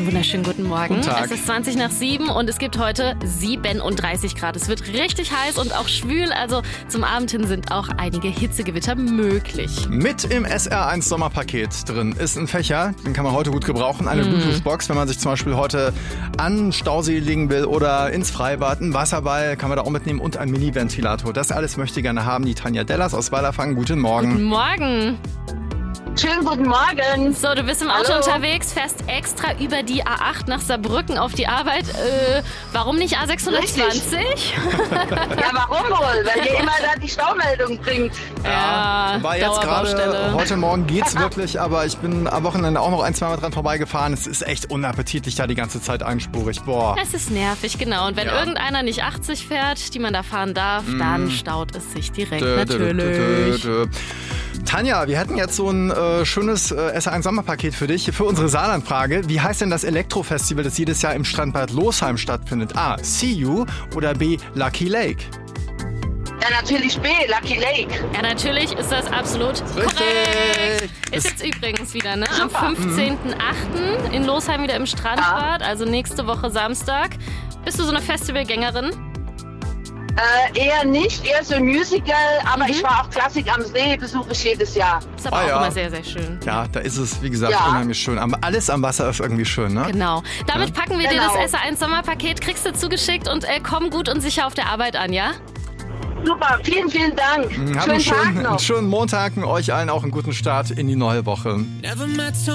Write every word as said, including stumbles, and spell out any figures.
Einen wunderschönen guten Morgen. Guten Tag. Es ist zwanzig nach sieben und es gibt heute siebenunddreißig Grad. Es wird richtig heiß und auch schwül, also zum Abend hin sind auch einige Hitzegewitter möglich. Mit im S R eins Sommerpaket drin ist ein Fächer, den kann man heute gut gebrauchen. Eine mm. Bluetooth-Box, wenn man sich zum Beispiel heute an den Stausee legen will oder ins Freibad. Ein Wasserball kann man da auch mitnehmen und ein Mini-Ventilator. Das alles möchte gerne haben die Tanja Dellas aus Weilerfang. Guten Morgen. Guten Morgen. Schönen guten Morgen. So, du bist im Auto Hallo. unterwegs, fährst extra über die A acht nach Saarbrücken auf die Arbeit. Äh, warum nicht A sechshundertzwanzig? Ja, warum wohl? Weil ihr immer da die Staumeldung bringt. Ja, War jetzt gerade, Dauerbaustelle. heute Morgen geht's wirklich, aber ich bin am Wochenende auch noch ein, zwei Mal dran vorbeigefahren. Es ist echt unappetitlich da die ganze Zeit einspurig. Boah. Das ist nervig, genau. Und wenn Ja. irgendeiner nicht achtzig fährt, die man da fahren darf, Mm. dann staut es sich direkt, Dö, dö, dö, natürlich. dö, dö. Tanja, wir hätten jetzt so ein äh, schönes äh, S R eins Sommerpaket für dich, für unsere Saarlandfrage. Wie heißt denn das Elektrofestival, das jedes Jahr im Strandbad Losheim stattfindet? A. See You oder B. Lucky Lake? Ja, natürlich B, Lucky Lake. Ja, natürlich ist das absolut Richtig. korrekt. Ist Ist- jetzt übrigens wieder, ne? Am Super. fünfzehnten achten in Losheim wieder im Strandbad, also nächste Woche Samstag. Bist du so eine Festivalgängerin? Äh, eher nicht, eher so ein Musical, aber Mhm. ich war auch Klassik am See, besuche ich jedes Jahr. Ist aber Ah, auch ja. immer sehr, sehr schön. Ja, da ist es, wie gesagt, Ja. unheimlich schön. Aber alles am Wasser ist irgendwie schön, ne? Genau. Damit packen wir dir Genau. das S R eins Sommerpaket, kriegst du zugeschickt und äh, komm gut und sicher auf der Arbeit an, ja? Super, vielen, vielen Dank. Habt einen Schönen Tag schönen, noch. einen schönen Montag und euch allen auch einen guten Start in die neue Woche.